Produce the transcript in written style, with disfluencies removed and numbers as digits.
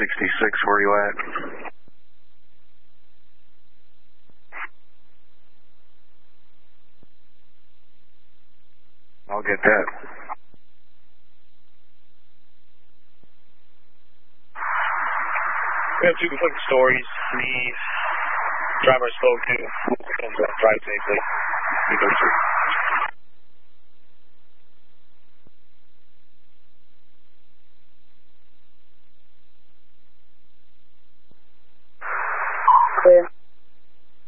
66, where you at? I'll get that. We have two conflicting stories. The driver I spoke to and drive safely. 333.